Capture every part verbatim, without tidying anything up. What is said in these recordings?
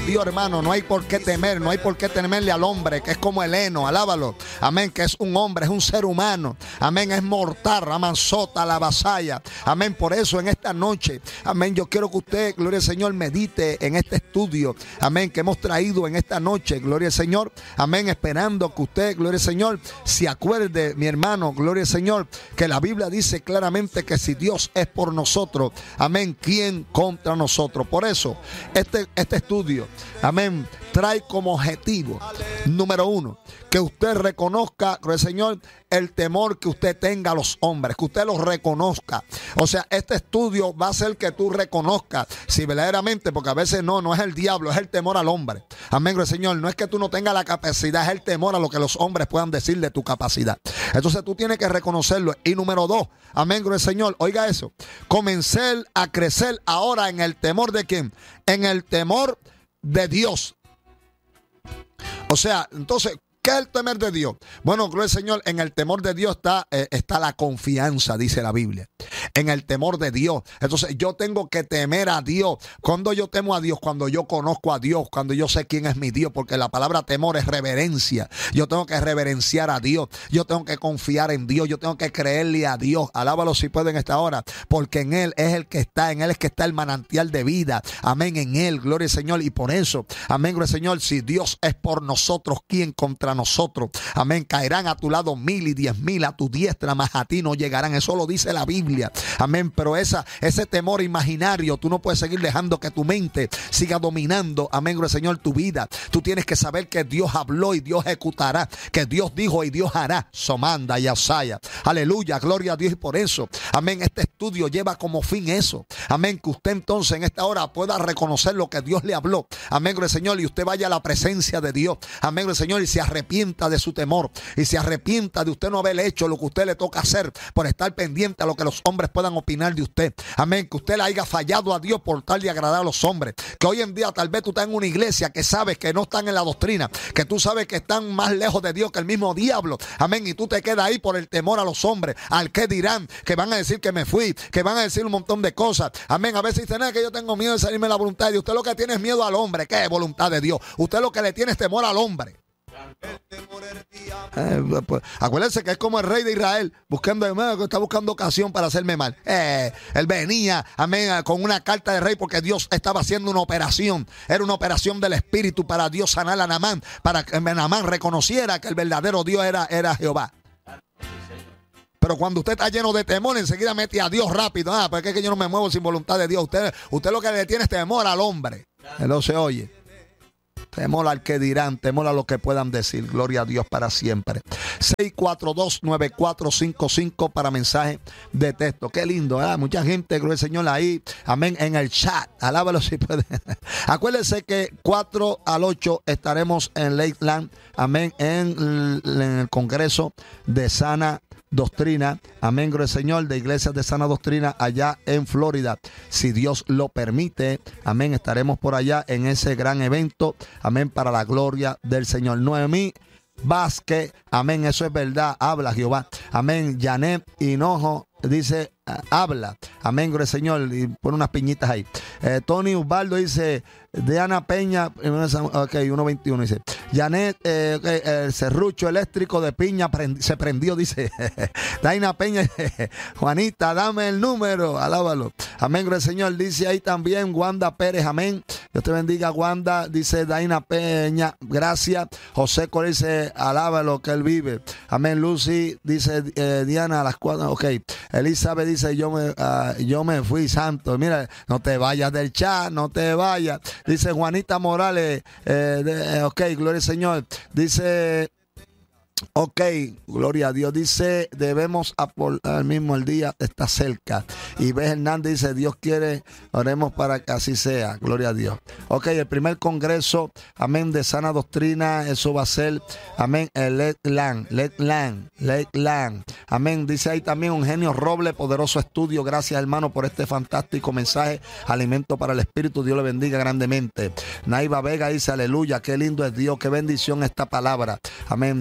Dios, hermano. No hay por qué temer, no hay por qué temerle al hombre, que es como el heno, alábalo. Amén, que es un hombre, es un ser humano. Amén, es mortal, amansota, la vasalla. Amén, por eso en esta noche, amén, yo quiero que usted, gloria al Señor, medite en este estudio. Amén, que hemos traído en esta noche, gloria al Señor. Amén, esperando que usted, gloria al Señor, se acuerde, mi hermano, gloria al Señor, que la Biblia dice claramente que si Dios es por nosotros, amén, ¿quién contra nosotros? Por eso, este, este estudio, amén, trae como objetivo, número uno, que usted reconozca, gloria al Señor, el temor que usted tenga a los hombres, que usted los reconozca. O sea, este estudio va a hacer que tú reconozcas si verdaderamente, porque a veces no, no es el diablo, es el temor al hombre. Amén, gloria al Señor. No es que tú no tengas la capacidad, es el temor a lo que los hombres puedan decir de tu capacidad. Entonces tú tienes que reconocerlo. Y número dos, amén, gloria al Señor. Oiga eso, comencé a crecer ahora en el temor de ¿quién? En el temor de Dios. O sea, entonces, ¿qué es el temer de Dios? Bueno, gloria al Señor, en el temor de Dios está, eh, está la confianza, dice la Biblia. En el temor de Dios. Entonces yo tengo que temer a Dios. Cuando yo temo a Dios, cuando yo conozco a Dios, cuando yo sé quién es mi Dios, porque la palabra temor es reverencia. Yo tengo que reverenciar a Dios. Yo tengo que confiar en Dios. Yo tengo que creerle a Dios. Alábalo si puede en esta hora, porque en Él es el que está, en Él es que está el manantial de vida. Amén, en Él, gloria al Señor. Y por eso, amén, gloria al Señor, si Dios es por nosotros, ¿quién contra nosotros? Amén, caerán a tu lado mil y diez mil a tu diestra, mas a ti no llegarán. Eso lo dice la Biblia. Amén, pero esa, ese temor imaginario, tú no puedes seguir dejando que tu mente siga dominando, amén, gloria al Señor, tu vida. Tú tienes que saber que Dios habló y Dios ejecutará, que Dios dijo y Dios hará. Somanda y Asaya. Aleluya, gloria a Dios. Y por eso, amén, este estudio lleva como fin eso. Amén, que usted entonces en esta hora pueda reconocer lo que Dios le habló. Amén, gloria al Señor, y usted vaya a la presencia de Dios. Amén, gloria al Señor, y se arrepienta de su temor y se arrepienta de usted no haber hecho lo que usted le toca hacer por estar pendiente a lo que los hombres puedan opinar de usted. Amén, que usted le haya fallado a Dios por tal de agradar a los hombres. Que hoy en día tal vez tú estás en una iglesia que sabes que no están en la doctrina, que tú sabes que están más lejos de Dios que el mismo diablo. Amén, y tú te quedas ahí por el temor a los hombres, al que dirán, que van a decir que me fui, que van a decir un montón de cosas. Amén, a veces dicen, no, que yo tengo miedo de salirme de la voluntad de Dios. Usted lo que tiene es miedo al hombre. ¿Qué es voluntad de Dios? Usted lo que le tiene es temor al hombre. Eh, pues, acuérdense que es como el rey de Israel buscando, está buscando ocasión para hacerme mal. Eh, él venía, amén, con una carta de rey porque Dios estaba haciendo una operación. Era una operación del Espíritu para Dios sanar a Naamán, para que Naamán reconociera que el verdadero Dios era, era Jehová. Pero cuando usted está lleno de temor, enseguida mete a Dios rápido. Ah, porque es que yo no me muevo sin voluntad de Dios. Usted, usted lo que le tiene es temor al hombre. Él no se oye. Temor al que dirán, temor a lo que puedan decir. Gloria a Dios para siempre. seis cuatro dos, nueve cuatro cinco cinco para mensaje de texto. Qué lindo, ¿eh? Mucha gente, gloria al Señor, ahí. Amén, en el chat. Alábalo si puede. Acuérdense que cuatro al ocho estaremos en Lakeland. Amén, en, en el Congreso de Sana Doctrina, amén, gloria al Señor, de Iglesias de Sana Doctrina allá en Florida. Si Dios lo permite, amén, estaremos por allá en ese gran evento, amén, para la gloria del Señor. Noemí Vázquez, amén, eso es verdad, habla Jehová, amén. Janet Hinojo dice, habla, amén, gloria al Señor, y pone unas piñitas ahí. eh, Tony Ubaldo dice, Diana Peña, ok, uno veintiuno dice, Janet, eh, okay, el serrucho eléctrico de piña prend, se prendió, dice Daina Peña, Juanita, dame el número, alábalo, amén, gloria al Señor. Dice ahí también Wanda Pérez, amén, Dios te bendiga, Wanda, dice Daina Peña, gracias. José Cole dice, alábalo que él vive, amén. Lucy dice, eh, Diana a las cuatro, ok. Elizabeth dice, yo me, uh, yo me fui, santo, mira, no te vayas del chat, no te vayas. Dice Juanita Morales, eh, de, eh, ok, gloria al Señor. Dice, ok, gloria a Dios. Dice, debemos apoyar mismo, el día está cerca. Y Ves Hernández dice, Dios quiere, oremos para que así sea, gloria a Dios. Ok, el primer congreso, amén, de Sana Doctrina, eso va a ser, amén, el Lakeland, Lakeland, Lakeland, amén. Dice ahí también un genio Roble, poderoso estudio. Gracias, hermano, por este fantástico mensaje, alimento para el espíritu. Dios le bendiga grandemente. Naiva Vega dice, aleluya, qué lindo es Dios, qué bendición esta palabra, amén. Dice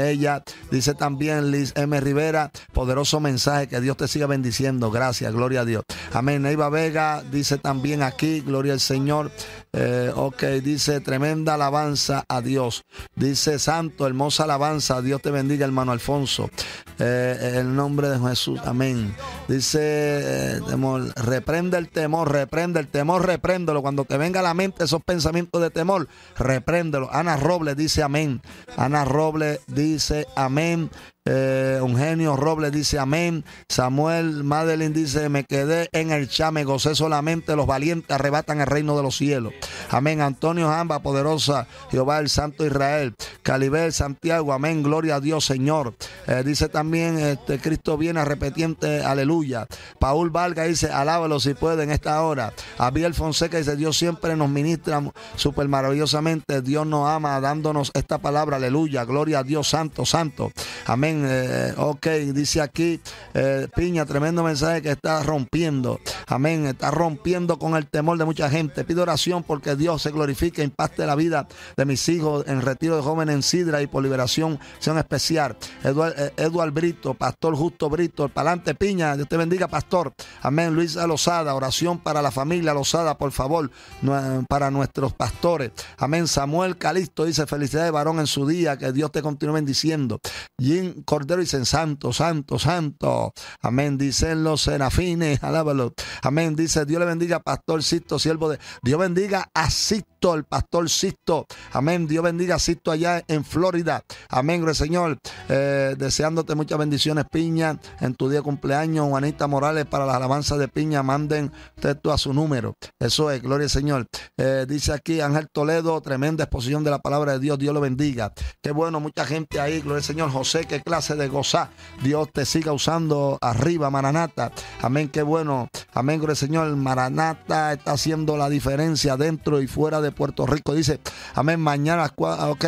dice ella. Dice también Liz M. Rivera, poderoso mensaje, que Dios te siga bendiciendo. Gracias, gloria a Dios. Amén. Neiva Vega dice también aquí, gloria al Señor. Eh, ok, dice tremenda alabanza a Dios. Dice santo, hermosa alabanza. Dios te bendiga, hermano Alfonso. Eh, en el nombre de Jesús, amén. Dice, eh, temor, reprende el temor, reprende el temor, repréndelo. Cuando te venga a la mente esos pensamientos de temor, repréndelo. Ana Robles dice amén. Ana Robles dice amén. Eh, Eugenio Robles dice amén. Samuel Madeline dice, me quedé en el chat, me gocé solamente, los valientes arrebatan el reino de los cielos. Amén. Antonio Jamba, poderosa Jehová, el Santo Israel. Calibel Santiago, amén, gloria a Dios, Señor. Eh, dice también, este, Cristo viene arrepentiente, aleluya. Paul Valga dice, alábalo si puede en esta hora. Abiel Fonseca dice, Dios siempre nos ministra súper maravillosamente, Dios nos ama dándonos esta palabra, aleluya, gloria a Dios, santo, santo. Amén. Eh, ok, dice aquí eh, Piña, tremendo mensaje que está rompiendo. Amén, está rompiendo con el temor de mucha gente. Pido oración porque Dios se glorifique, impacte la vida de mis hijos en retiro de jóvenes en Sidra y por liberación sea especial. Eduard, eh, Eduard Brito, Pastor Justo Brito, pa'lante Piña, Dios te bendiga, pastor. Amén. Luisa Lozada, oración para la familia Lozada, por favor, no, para nuestros pastores. Amén. Samuel Calisto dice, felicidades varón en su día, que Dios te continúe bendiciendo. Jim Cordero dice, santo, santo, santo. Amén. Dicen los serafines, alábalo. Amén. Dice, Dios le bendiga, pastor Sisto, siervo de Dios. Bendiga a Sisto, el pastor Sisto. Amén. Dios bendiga a Sisto allá en Florida. Amén, gloria al Señor. Eh, deseándote muchas bendiciones, Piña, en tu día de cumpleaños. Juanita Morales, para las alabanzas de Piña, manden texto a su número. Eso es, gloria al Señor. Eh, dice aquí Ángel Toledo, tremenda exposición de la palabra de Dios. Dios lo bendiga. Qué bueno, mucha gente ahí, gloria al Señor. José, qué clase de gozar. Dios te siga usando arriba, Maranata. Amén, qué bueno. Amén, gloria al Señor. Maranata está haciendo la diferencia dentro y fuera de Puerto Rico. Dice, amén, mañana, ok,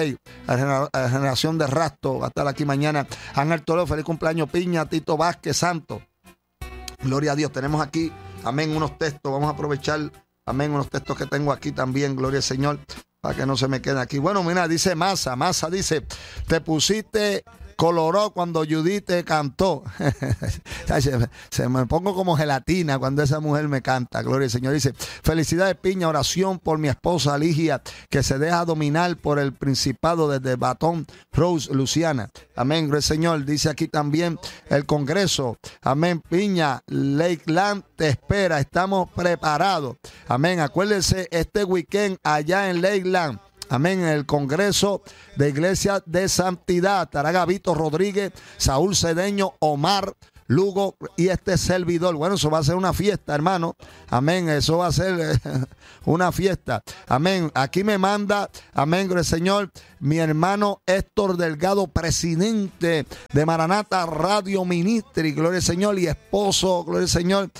generación de Rasto va a estar aquí mañana. Ángel Toledo, feliz cumpleaños, Piña. Tito Vázquez, santo. Gloria a Dios. Tenemos aquí, amén, unos textos. Vamos a aprovechar, amén, unos textos que tengo aquí también. Gloria al Señor, para que no se me queden aquí. Bueno, mira, dice Masa. Masa dice, te pusiste coloró cuando Judith te cantó. se, se me pongo como gelatina cuando esa mujer me canta. Gloria al Señor. Dice, felicidades, Piña, oración por mi esposa Ligia, que se deja dominar por el principado desde Baton Rouge, Luisiana. Amén, gloria al Señor. Dice aquí también el Congreso. Amén, Piña, Lakeland te espera. Estamos preparados. Amén. Acuérdense, este weekend allá en Lakeland. Amén, en el Congreso de Iglesia de Santidad, estará Gabito Rodríguez, Saúl Cedeño, Omar Lugo y este servidor. Bueno, eso va a ser una fiesta, hermano. Amén, eso va a ser eh, una fiesta. Amén, aquí me manda, amén, gloria al Señor, mi hermano Héctor Delgado, presidente de Maranata Radio Ministry, gloria al Señor, y esposo, gloria al Señor.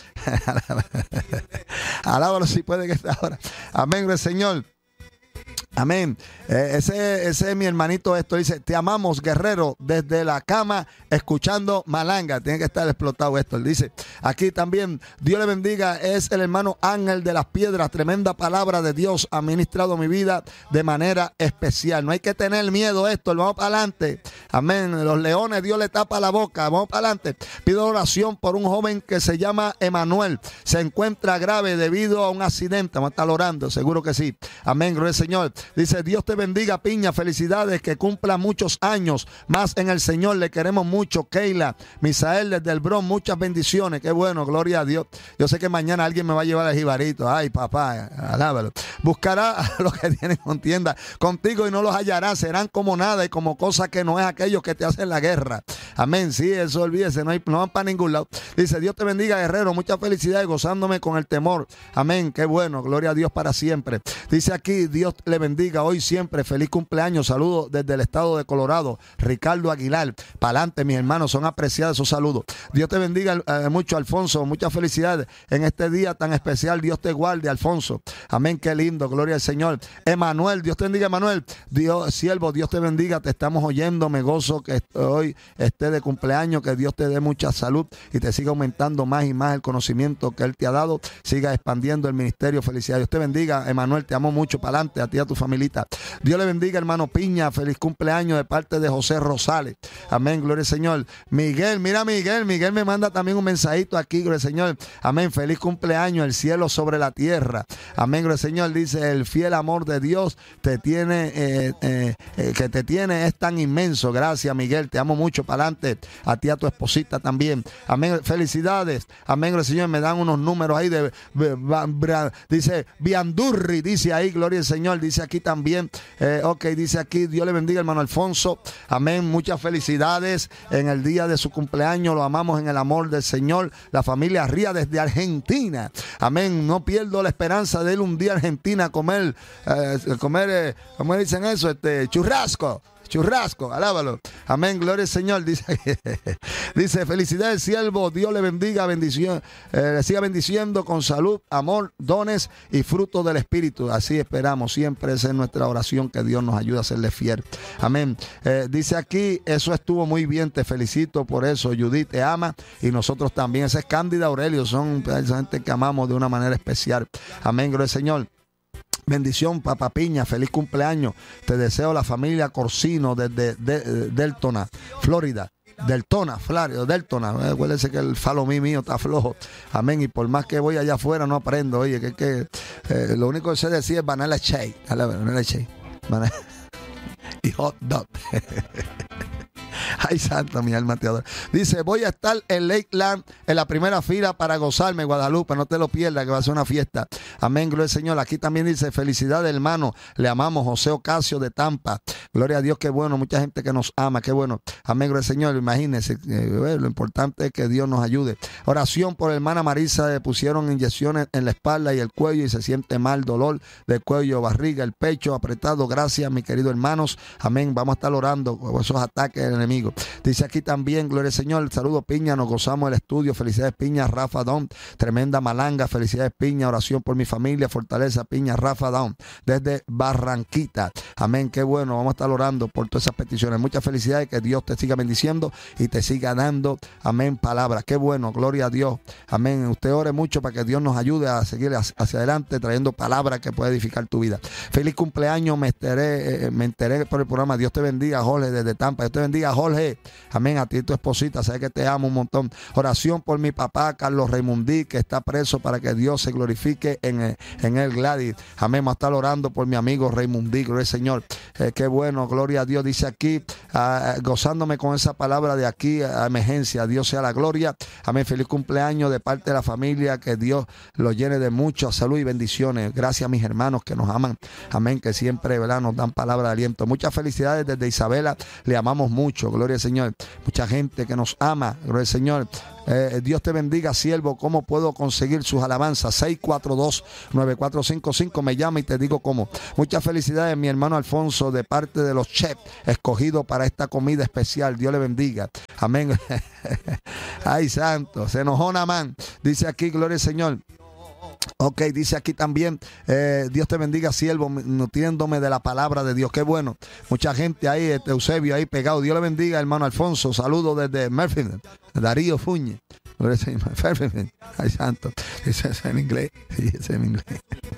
Alábalo si puede que esta hora. Amén, gloria al Señor. Amén. Eh, ese, ese es mi hermanito esto. Dice, te amamos, guerrero, desde la cama, escuchando Malanga. Tiene que estar explotado esto. Él dice, aquí también, Dios le bendiga, es el hermano Ángel de las Piedras. Tremenda palabra de Dios ha ministrado mi vida de manera especial. No hay que tener miedo a esto. Vamos para adelante. Amén. Los leones, Dios le tapa la boca. Vamos para adelante. Pido oración por un joven que se llama Emanuel. Se encuentra grave debido a un accidente. Vamos a estar orando, seguro que sí. Amén. Gloria al Señor. Dice, Dios te bendiga, Piña, felicidades, que cumpla muchos años más en el Señor, le queremos mucho. Keila, Misael desde el Bronx, muchas bendiciones, qué bueno, gloria a Dios. Yo sé que mañana alguien me va a llevar el jibarito, ay papá, alábalo. Buscará a los que tienen contienda contigo y no los hallará, serán como nada y como cosa que no es aquellos que te hacen la guerra. Amén, sí, eso olvídese, no, hay, no van para ningún lado. Dice, Dios te bendiga, guerrero, muchas felicidades, gozándome con el temor. Amén, qué bueno, gloria a Dios para siempre. Dice aquí, Dios le bendiga hoy siempre, feliz cumpleaños, saludos desde el estado de Colorado, Ricardo Aguilar, pa'lante mis hermanos, son apreciados esos saludos. Dios te bendiga eh, mucho, Alfonso, muchas felicidades en este día tan especial, Dios te guarde, Alfonso. Amén, qué lindo, gloria al Señor. Emanuel, Dios te bendiga, Emanuel, Dios, siervo, Dios te bendiga, te estamos oyendo, me gozo que hoy esté esté de cumpleaños, que Dios te dé mucha salud y te siga aumentando más y más el conocimiento que Él te ha dado, siga expandiendo el ministerio. Felicidades. Dios te bendiga, Emanuel, te amo mucho, para adelante, a ti y a tu familita. Dios le bendiga, hermano Piña, feliz cumpleaños de parte de José Rosales. Amén, gloria al Señor. Miguel, mira Miguel, Miguel me manda también un mensajito aquí, gloria al Señor. Amén, feliz cumpleaños, el cielo sobre la tierra. Amén, gloria al Señor. Dice, el fiel amor de Dios te tiene, eh, eh, eh, que te tiene es tan inmenso. Gracias, Miguel, te amo mucho, para adelante, a ti y a tu esposita también. Amén, felicidades. Amén, gloria al Señor. Me dan unos números ahí de, de, de dice, Biandurri, dice ahí, gloria al Señor. Dice aquí también, eh, ok, dice aquí, Dios le bendiga, hermano Alfonso. Amén, muchas felicidades en el día de su cumpleaños. Lo amamos en el amor del Señor. La familia Ría desde Argentina. Amén, no pierdo la esperanza de ir un día a Argentina a comer, eh, comer, eh, ¿cómo dicen eso? Este, churrasco. Churrasco, alábalo. Amén, gloria al Señor. Dice, dice, felicidades, siervo. Dios le bendiga, bendición, eh, le siga bendiciendo con salud, amor, dones y frutos del Espíritu. Así esperamos siempre. Esa es nuestra oración, que Dios nos ayude a serle fiel. Amén. Eh, dice aquí, eso estuvo muy bien. Te felicito por eso. Judith te ama y nosotros también. Esa es Cándida Aurelio. Son esa gente que amamos de una manera especial. Amén, gloria al Señor. Bendición, Papá Piña, feliz cumpleaños. Te deseo la familia Corsino desde de, de, Deltona, Florida. Deltona, Florida, Deltona. Acuérdense que el falo mío está flojo. Amén. Y por más que voy allá afuera no aprendo. Oye, que, que eh, lo único que sé decir es banana shake. Banana shake. Banana. Y hot dog. Ay, santo, mi alma te adora. Dice, voy a estar en Lakeland en la primera fila para gozarme, Guadalupe. No te lo pierdas, que va a ser una fiesta. Amén, gloria al Señor. Aquí también dice, felicidades, hermano. Le amamos, José Ocasio de Tampa. Gloria a Dios, qué bueno. Mucha gente que nos ama, qué bueno. Amén, gloria al Señor. Imagínense, eh, lo importante es que Dios nos ayude. Oración por hermana Marisa. Le pusieron inyecciones en la espalda y el cuello y se siente mal, dolor de cuello, barriga, el pecho apretado. Gracias, mis queridos hermanos. Amén. Vamos a estar orando por esos ataques del enemigo. Dice aquí también, gloria al Señor, saludos Piña, nos gozamos el estudio, felicidades Piña, Rafa Don, tremenda malanga, felicidades Piña, oración por mi familia, fortaleza Piña, Rafa Don, desde Barranquita, amén, qué bueno, vamos a estar orando por todas esas peticiones, muchas felicidades, que Dios te siga bendiciendo y te siga dando, amén, palabras, qué bueno, gloria a Dios, amén, usted ore mucho para que Dios nos ayude a seguir hacia adelante trayendo palabras que pueda edificar tu vida. Feliz cumpleaños, me enteré, eh, me enteré por el programa, Dios te bendiga, Jorge, desde Tampa, Dios te bendiga, Jorge, amén, a ti y tu esposita, sé que te amo un montón. Oración por mi papá Carlos Raimundí, que está preso, para que Dios se glorifique en, en él, Gladys, amén. Vamos a estar orando por mi amigo Raimundí, gloria al Señor, eh, qué bueno, gloria a Dios. Dice aquí, uh, gozándome con esa palabra de aquí, a emergencia, Dios sea la gloria, amén. Feliz cumpleaños de parte de la familia, que Dios lo llene de mucha salud y bendiciones. Gracias a mis hermanos que nos aman, amén, que siempre, ¿verdad?, nos dan palabra de aliento. Muchas felicidades desde Isabela, le amamos mucho, gloria al Señor. Mucha gente que nos ama, gloria al Señor. Eh, Dios te bendiga, siervo. ¿Cómo puedo conseguir sus alabanzas? seis cuatro dos, nueve cuatro cinco cinco. Me llama y te digo cómo. Muchas felicidades, mi hermano Alfonso, de parte de los chefs escogidos para esta comida especial. Dios le bendiga. Amén. Ay, santo. Se enojó Namán. Dice aquí, gloria al Señor. Ok, dice aquí también, eh, Dios te bendiga, siervo, nutriéndome de la palabra de Dios. Qué bueno. Mucha gente ahí, este Eusebio ahí pegado. Dios le bendiga, hermano Alfonso. Saludos desde Murphy, Darío Fuñe. Ay, santo. Eso es en inglés. Sí, eso es en inglés.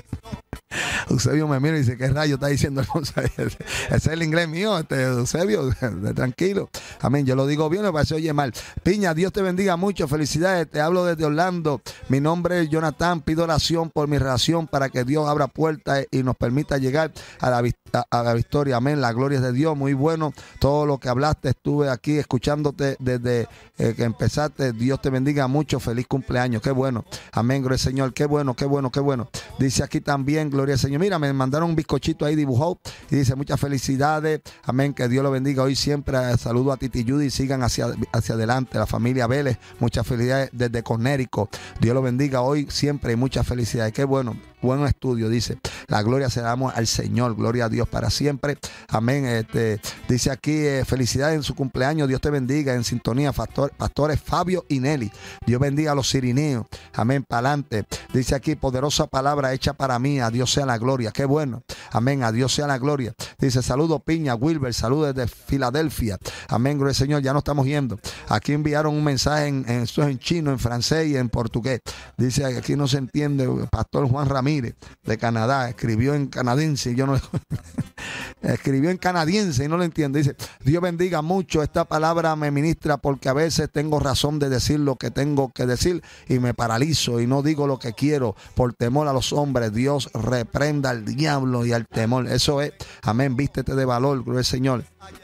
Eusebio me mira y dice, ¿qué rayo está diciendo Alfonso? Ese es el inglés mío, este Eusebio, tranquilo. Amén, yo lo digo bien, me parece oye mal. Piña, Dios te bendiga mucho, felicidades, te hablo desde Orlando. Mi nombre es Jonathan, pido oración por mi relación para que Dios abra puertas y nos permita llegar a la, a, a la victoria. Amén, la gloria es de Dios, muy bueno. Todo lo que hablaste, estuve aquí escuchándote desde eh, que empezaste. Dios te bendiga mucho, feliz cumpleaños, qué bueno. Amén, gloria al Señor, qué bueno, qué bueno, qué bueno. Dice aquí también, gloria al Señor. Mira, me mandaron un bizcochito ahí dibujado y dice muchas felicidades, amén, que Dios lo bendiga hoy siempre. Saludo a Titi Judy, sigan hacia, hacia adelante, la familia Vélez, muchas felicidades desde Connecticut. Dios lo bendiga hoy siempre y muchas felicidades, qué bueno. buen estudio, dice. La gloria se la damos al Señor, gloria a Dios para siempre. Amén. Este, dice aquí, eh, felicidades en su cumpleaños, Dios te bendiga, en sintonía, pastor, pastores Fabio y Nelly. Dios bendiga a los sirineos. Amén, para adelante. Dice aquí, poderosa palabra hecha para mí, a Dios sea la gloria. Qué bueno. Amén, a Dios sea la gloria. Dice, saludo Piña, Wilber, saludos desde Filadelfia. Amén, gloria al Señor, ya no estamos yendo. Aquí enviaron un mensaje en, en, esto es en chino, en francés y en portugués. Dice, aquí no se entiende, pastor Juan Ramírez de Canadá, escribió en canadiense y yo no escribió en canadiense y no lo entiendo. Dice, Dios bendiga mucho, esta palabra me ministra porque a veces tengo razón de decir lo que tengo que decir y me paralizo y no digo lo que quiero por temor a los hombres. Dios reprenda al diablo y al temor. Eso es, amén, vístete de valor, gloria al Señor.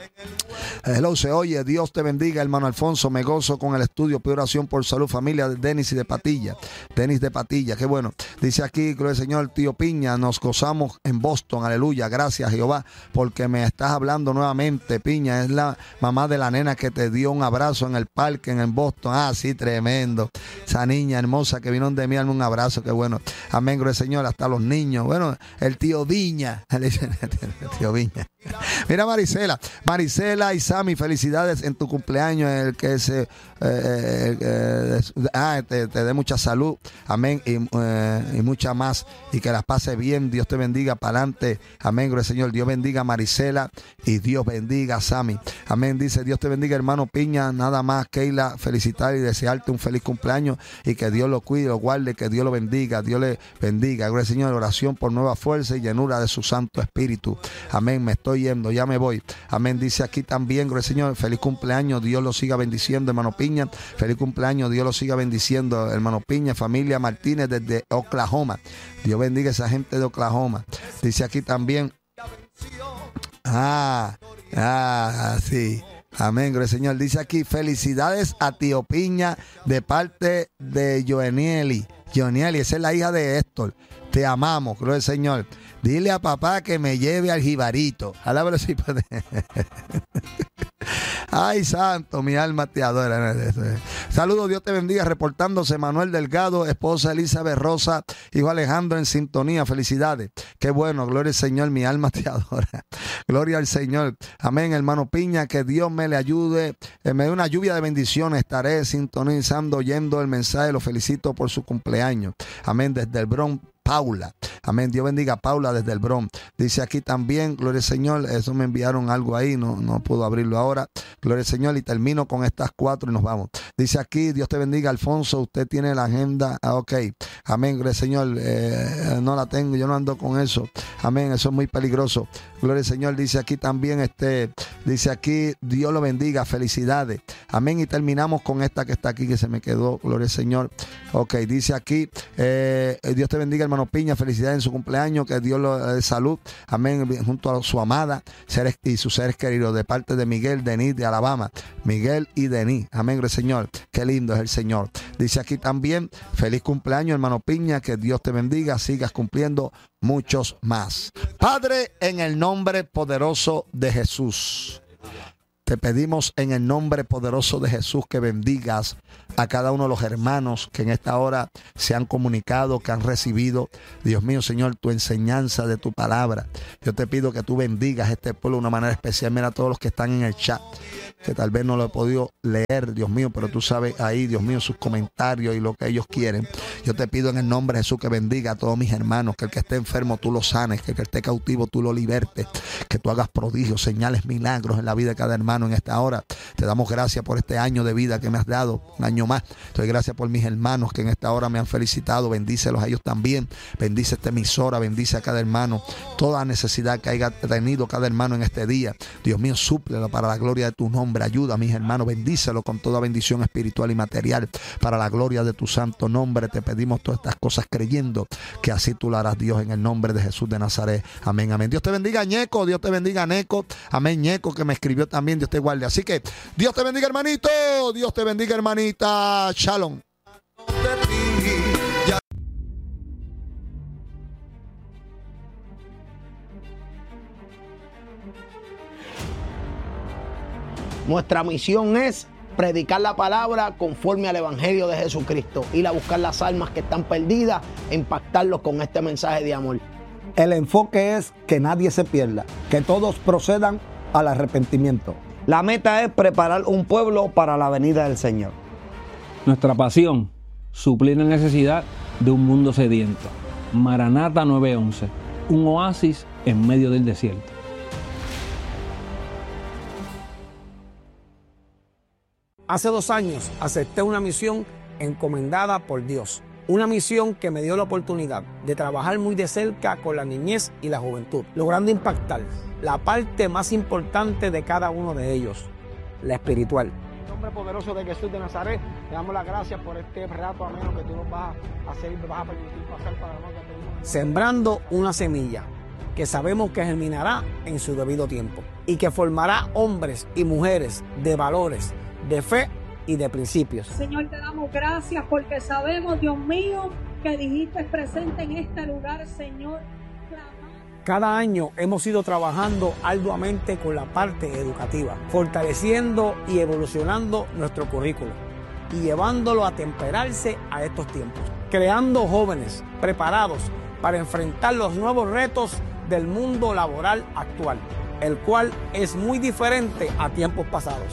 Hello, se oye, Dios te bendiga, hermano Alfonso, me gozo con el estudio, pido oración por salud, familia de Denis y de Patilla, Denis de Patilla, qué bueno. Dice aquí, gloria al Señor, tío Piña, nos gozamos en Boston, aleluya, gracias Jehová, porque me estás hablando nuevamente. Piña es la mamá de la nena que te dio un abrazo en el parque en Boston. Ah, sí, tremendo, esa niña hermosa que vino de mí, un abrazo, qué bueno, amén, gloria al Señor, hasta los niños, bueno, el tío Viña, el tío Viña. Mira Marisela, Marisela y Sammy, felicidades en tu cumpleaños, el que se eh, eh, eh, ah, te, te dé mucha salud, amén, y, eh, y mucha más, y que las pase bien. Dios te bendiga para adelante, amén, gloria al Señor. Dios bendiga a Marisela y Dios bendiga a Sammy, amén. Dice, Dios te bendiga, hermano Piña, nada más, Keila, felicitar y desearte un feliz cumpleaños y que Dios lo cuide, lo guarde, que Dios lo bendiga, Dios le bendiga, gloria al Señor. Oración por nueva fuerza y llenura de su Santo Espíritu, amén. Me estoy yendo, ya me voy, amén. Dice aquí también, gloria al Señor, feliz cumpleaños, Dios lo siga bendiciendo, hermano Piña, feliz cumpleaños, Dios lo siga bendiciendo, hermano Piña, familia Martínez desde Oklahoma, Dios bendiga a esa gente de Oklahoma. Dice aquí también, ah, ah, sí, amén, gloria al Señor. Dice aquí, felicidades a tío Piña de parte de Joanieli, Joanieli, esa es la hija de Héctor, te amamos, gloria al Señor. Dile a papá que me lleve al jibarito. Alábalo si puede. Ay, santo, mi alma te adora. Saludos, Dios te bendiga. Reportándose Manuel Delgado, esposa Elizabeth Rosa, hijo Alejandro en sintonía. Felicidades. Qué bueno, gloria al Señor, mi alma te adora. Gloria al Señor. Amén, hermano Piña, que Dios me le ayude. Eh, me dé una lluvia de bendiciones. Estaré sintonizando, oyendo el mensaje. Lo felicito por su cumpleaños. Amén, desde el Bronx. Paula, amén, Dios bendiga a Paula desde el Bronx. Dice aquí también, gloria al Señor, eso me enviaron algo ahí, no, no puedo abrirlo ahora, gloria al Señor, y termino con estas cuatro y nos vamos. Dice aquí, Dios te bendiga, Alfonso, usted tiene la agenda, ah, ok, amén, gloria al Señor, eh, no la tengo, yo no ando con eso, amén, eso es muy peligroso, gloria al Señor. Dice aquí también, este, dice aquí, Dios lo bendiga, felicidades, amén, y terminamos con esta que está aquí, que se me quedó, gloria al Señor, ok, dice aquí, eh, Dios te bendiga, hermano Piña, felicidades en su cumpleaños, que Dios lo dé salud, amén, junto a su amada seres y sus seres queridos, de parte de Miguel, Denis de Alabama, Miguel y Denis, amén, el Señor, qué lindo es el Señor. Dice aquí también, feliz cumpleaños, hermano Piña, que Dios te bendiga, sigas cumpliendo muchos más. Padre, en el nombre poderoso de Jesús, te pedimos en el nombre poderoso de Jesús que bendigas a cada uno de los hermanos que en esta hora se han comunicado, que han recibido, Dios mío, Señor, tu enseñanza de tu palabra. Yo te pido que tú bendigas a este pueblo de una manera especial. Mira a todos los que están en el chat, que tal vez no lo he podido leer, Dios mío, pero tú sabes ahí, Dios mío, sus comentarios y lo que ellos quieren. Yo te pido en el nombre de Jesús que bendiga a todos mis hermanos, que el que esté enfermo tú lo sanes, que el que esté cautivo tú lo libertes, que tú hagas prodigios, señales, milagros en la vida de cada hermano en esta hora. Te damos gracias por este año de vida que me has dado, un año más. Te doy gracias por mis hermanos que en esta hora me han felicitado. Bendícelos a ellos también. Bendice esta emisora, bendice a cada hermano. Toda necesidad que haya tenido cada hermano en este día, Dios mío, súplelo para la gloria de tu nombre. Ayuda a mis hermanos, bendícelo con toda bendición espiritual y material para la gloria de tu santo nombre. Te pedimos todas estas cosas creyendo que así tú lo harás, Dios, en el nombre de Jesús de Nazaret. Amén, amén. Dios te bendiga, Ñeco. Dios te bendiga, Neco. Amén, Ñeco, que me escribió también. Dios te guarde. Así que Dios te bendiga, hermanito. Dios te bendiga, hermanita. Shalom. Nuestra misión es predicar la palabra conforme al Evangelio de Jesucristo, ir a buscar las almas que están perdidas, impactar impactarlos con este mensaje de amor. El enfoque es que nadie se pierda, que todos procedan al arrepentimiento. La meta es preparar un pueblo para la venida del Señor. Nuestra pasión, suplir la necesidad de un mundo sediento. Maranata nueve once, un oasis en medio del desierto. Hace dos años acepté una misión encomendada por Dios. Una misión que me dio la oportunidad de trabajar muy de cerca con la niñez y la juventud, logrando impactar la parte más importante de cada uno de ellos, la espiritual. En el nombre poderoso de Jesús de Nazaret, te damos las gracias por este rato ameno que tú nos vas a hacer y me vas a permitir pasar para nosotros. Sembrando una semilla que sabemos que germinará en su debido tiempo y que formará hombres y mujeres de valores, de fe y de principios. Señor, te damos gracias porque sabemos, Dios mío, que dijiste presente en este lugar, Señor. Cada año hemos ido trabajando arduamente con la parte educativa, fortaleciendo y evolucionando nuestro currículo y llevándolo a temperarse a estos tiempos, creando jóvenes preparados para enfrentar los nuevos retos del mundo laboral actual, el cual es muy diferente a tiempos pasados.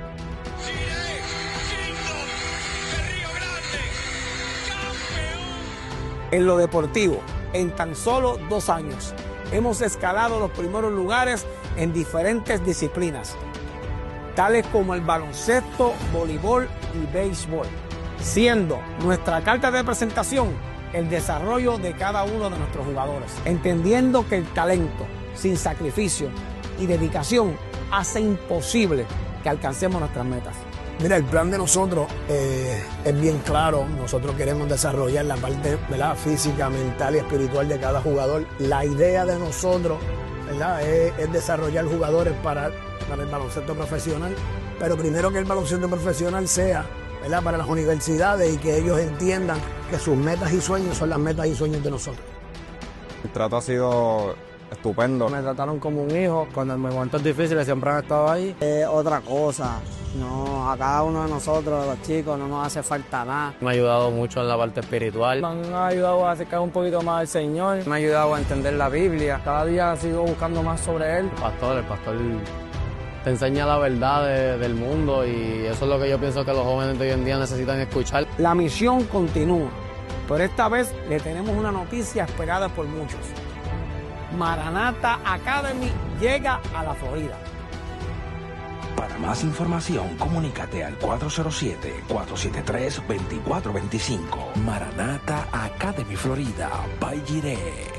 En lo deportivo, en tan solo dos años, hemos escalado los primeros lugares en diferentes disciplinas, tales como el baloncesto, voleibol y béisbol, siendo nuestra carta de presentación el desarrollo de cada uno de nuestros jugadores, entendiendo que el talento, sin sacrificio y dedicación, hace imposible que alcancemos nuestras metas. Mira, el plan de nosotros eh, es bien claro. Nosotros queremos desarrollar la parte, ¿verdad?, física, mental y espiritual de cada jugador. La idea de nosotros, ¿verdad?, es, es desarrollar jugadores para, para el baloncesto profesional, pero primero que el baloncesto profesional sea, ¿verdad?, para las universidades y que ellos entiendan que sus metas y sueños son las metas y sueños de nosotros. El trato ha sido estupendo. Me trataron como un hijo. Cuando en momentos difíciles siempre han estado ahí. Es otra cosa. No, a cada uno de nosotros, los chicos, no nos hace falta nada. Me ha ayudado mucho en la parte espiritual. Me han ayudado a acercar un poquito más al Señor. Me ha ayudado a entender la Biblia. Cada día sigo buscando más sobre Él. El pastor, el pastor te enseña la verdad de, del mundo y eso es lo que yo pienso que los jóvenes de hoy en día necesitan escuchar. La misión continúa, pero esta vez le tenemos una noticia esperada por muchos. Maranata Academy llega a la Florida. Para más información, comunícate al cuatro cero siete, cuatro siete tres, dos cuatro dos cinco. Maranata Academy Florida, by Jireh.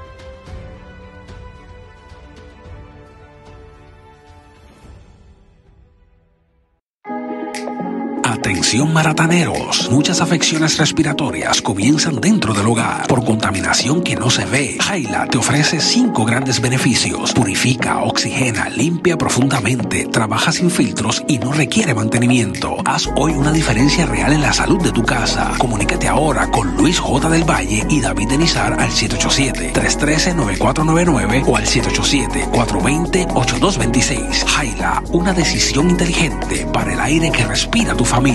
Atención marataneros, muchas afecciones respiratorias comienzan dentro del hogar por contaminación que no se ve. Jaila te ofrece cinco grandes beneficios: purifica, oxigena, limpia profundamente, trabaja sin filtros y no requiere mantenimiento. Haz hoy una diferencia real en la salud de tu casa. Comunícate ahora con Luis J. del Valle y David Denizar al siete ocho siete, tres uno tres, nueve cuatro nueve nueve o al siete ocho siete, cuatro dos cero, ocho dos dos seis. Jaila, una decisión inteligente para el aire que respira tu familia.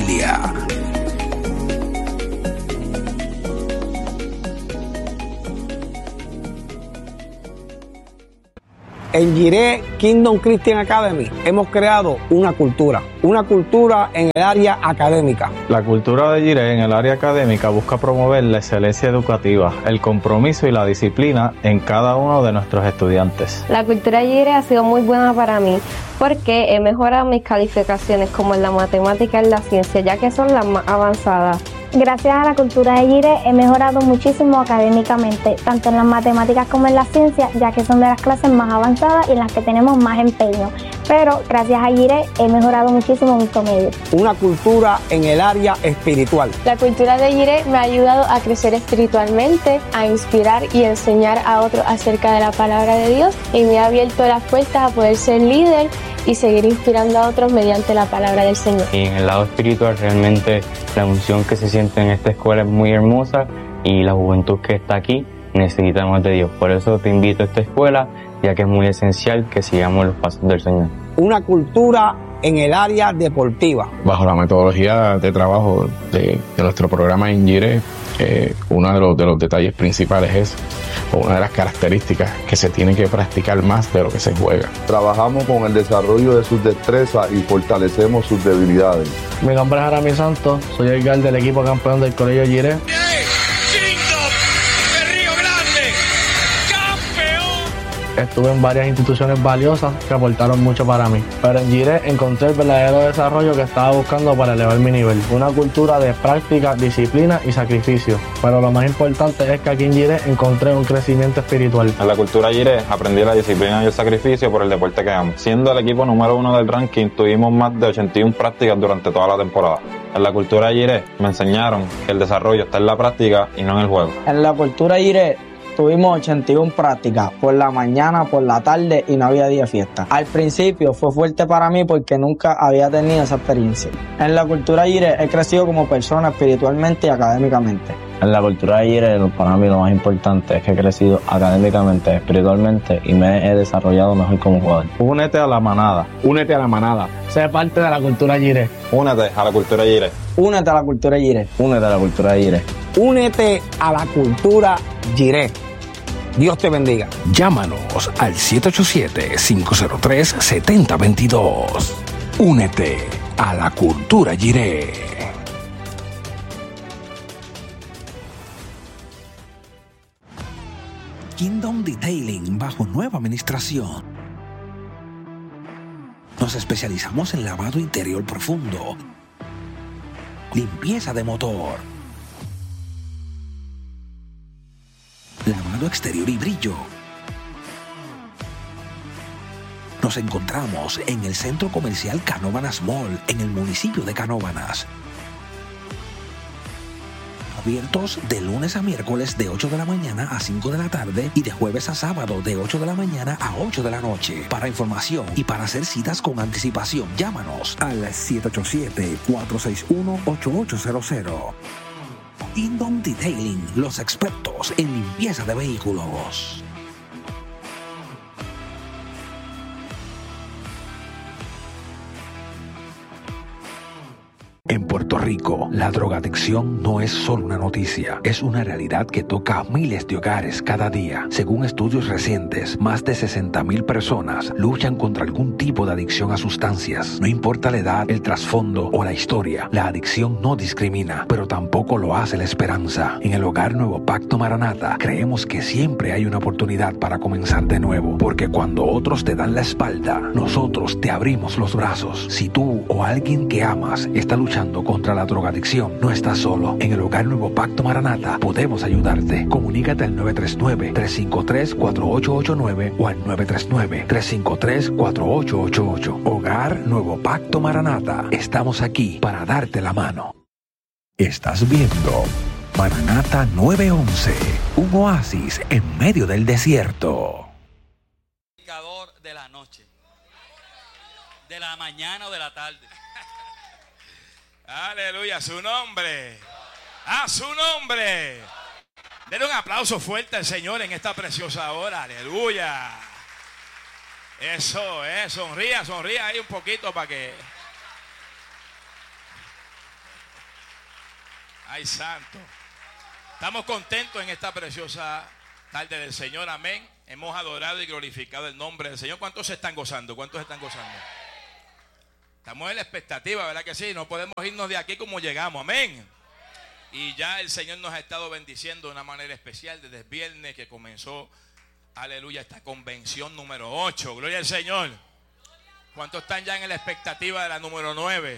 En Jireh Kingdom Christian Academy hemos creado una cultura, una cultura en el área académica. La cultura de Jireh en el área académica busca promover la excelencia educativa, el compromiso y la disciplina en cada uno de nuestros estudiantes. La cultura de Jireh ha sido muy buena para mí porque he mejorado mis calificaciones como en la matemática y en la ciencia, ya que son las más avanzadas. Gracias a la cultura de Jireh he mejorado muchísimo académicamente, tanto en las matemáticas como en la ciencia, ya que son de las clases más avanzadas y en las que tenemos más empeño. Pero gracias a Jireh he mejorado muchísimo mi promedio. Una cultura en el área espiritual. La cultura de Jireh me ha ayudado a crecer espiritualmente, a inspirar y enseñar a otros acerca de la palabra de Dios y me ha abierto las puertas a poder ser líder y seguir inspirando a otros mediante la palabra del Señor. Y en el lado espiritual realmente la unción que se siente en esta escuela es muy hermosa y la juventud que está aquí necesita más de Dios. Por eso te invito a esta escuela, ya que es muy esencial que sigamos los pasos del Señor. Una cultura en el área deportiva. Bajo la metodología de trabajo de, de nuestro programa en Jireh, Eh, uno de los, de los detalles principales es, o una de las características, que se tiene que practicar más de lo que se juega. Trabajamos con el desarrollo de sus destrezas y fortalecemos sus debilidades. Mi nombre es Aramis Santos, soy el guard del equipo campeón del Colegio Jiré. Estuve en varias instituciones valiosas que aportaron mucho para mí, pero en Jiré encontré el verdadero desarrollo que estaba buscando para elevar mi nivel. Una cultura de práctica, disciplina y sacrificio, pero lo más importante es que aquí en Jiré encontré un crecimiento espiritual. En la cultura Jiré aprendí la disciplina y el sacrificio por el deporte que amo. Siendo el equipo número uno del ranking, tuvimos más de ochenta y una prácticas durante toda la temporada. En la cultura Jiré me enseñaron que el desarrollo está en la práctica y no en el juego. En la cultura Jiré tuvimos ochenta y una prácticas, por la mañana, por la tarde y no había día de fiesta. Al principio fue fuerte para mí porque nunca había tenido esa experiencia. En la cultura Jiré he crecido como persona espiritualmente y académicamente. En la cultura de Jiré, para mí lo más importante es que he crecido académicamente, espiritualmente y me he desarrollado mejor como jugador. Únete a la manada. Únete a la manada. Sé parte de la cultura Jiré. Únete a la cultura Jiré. Únete a la cultura Jiré. Únete a la cultura Jiré. Únete a la cultura Jiré. Dios te bendiga. Llámanos al siete ocho siete, cinco cero tres, siete cero dos dos. Únete a la cultura Jiré. Kingdom Detailing bajo nueva administración. Nos especializamos en lavado interior profundo, limpieza de motor, lavado exterior y brillo. Nos encontramos en el Centro Comercial Canóvanas Mall, en el municipio de Canóvanas. Abiertos de lunes a miércoles de ocho de la mañana a cinco de la tarde y de jueves a sábado de ocho de la mañana a ocho de la noche. Para información y para hacer citas con anticipación, llámanos al siete ocho siete, cuatro seis uno, ocho ocho cero cero. Kingdom Detailing, los expertos en limpieza de vehículos. En Puerto Rico, la drogadicción no es solo una noticia, es una realidad que toca a miles de hogares cada día. Según estudios recientes, más de sesenta mil personas luchan contra algún tipo de adicción a sustancias. No importa la edad, el trasfondo o la historia, la adicción no discrimina, pero tampoco lo hace la esperanza. En el Hogar Nuevo Pacto Maranata, creemos que siempre hay una oportunidad para comenzar de nuevo, porque cuando otros te dan la espalda, nosotros te abrimos los brazos. Si tú o alguien que amas está luchando contra la drogadicción, no estás solo. En el Hogar Nuevo Pacto Maranata podemos ayudarte. Comunícate al nueve tres nueve, tres cinco tres, cuatro ocho ocho nueve o al nueve tres nueve, tres cinco tres, cuatro ocho ocho ocho. Hogar Nuevo Pacto Maranata. Estamos aquí para darte la mano. Estás viendo Maranata nueve once, un oasis en medio del desierto. De la noche, de la mañana o de la tarde. Aleluya, a su nombre, a su nombre. Denle un aplauso fuerte al Señor en esta preciosa hora. Aleluya. Eso es, sonría, sonría ahí un poquito para que. Ay, santo. Estamos contentos en esta preciosa tarde del Señor, amén. Hemos adorado y glorificado el nombre del Señor. ¿Cuántos se están gozando? ¿Cuántos se están gozando? Estamos en la expectativa, ¿verdad que sí? No podemos irnos de aquí como llegamos, amén. Y ya el Señor nos ha estado bendiciendo de una manera especial desde el viernes que comenzó, aleluya, esta convención número ocho. Gloria al Señor. ¿Cuántos están ya en la expectativa de la número nueve?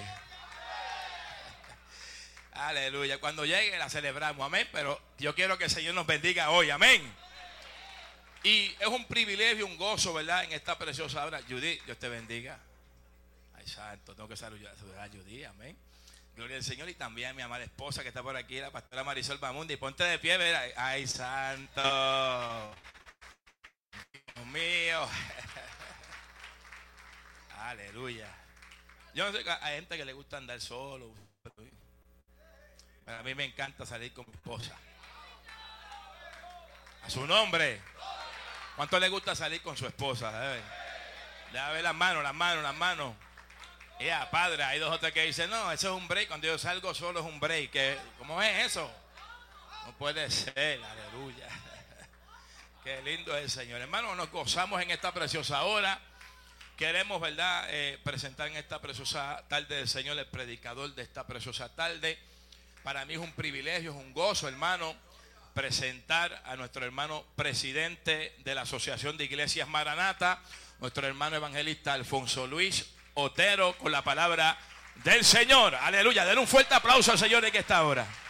Aleluya. Cuando llegue la celebramos, amén. Pero yo quiero que el Señor nos bendiga hoy, amén. Y es un privilegio, un gozo, ¿verdad? En esta preciosa hora. Judy, Dios te bendiga. Ay, santo, tengo que saludar a Judy, amén. Gloria al Señor. Y también a mi amada esposa que está por aquí, la pastora Marisol Bamundi. Ponte de pie, ¿verdad? Ay, santo. Dios mío. Aleluya. Yo no sé, hay gente que le gusta andar solo. Pero a mí me encanta salir con mi esposa. A su nombre. ¿Cuánto le gusta salir con su esposa? Deja ver las manos, las manos, las manos. Ya, padre, hay dos o tres que dicen, no, eso es un break. Cuando yo salgo solo es un break. ¿Cómo es eso? puede ser, aleluya. Qué lindo es el Señor. Hermano, nos gozamos en esta preciosa hora. Queremos, ¿verdad?, eh, presentar en esta preciosa tarde del Señor el predicador de esta preciosa tarde. Para mí es un privilegio, es un gozo, hermano, presentar a nuestro hermano presidente de la Asociación de Iglesias Maranata, nuestro hermano evangelista Alfonso Luis Otero, con la palabra del Señor. Aleluya. Den un fuerte aplauso al Señor en esta hora.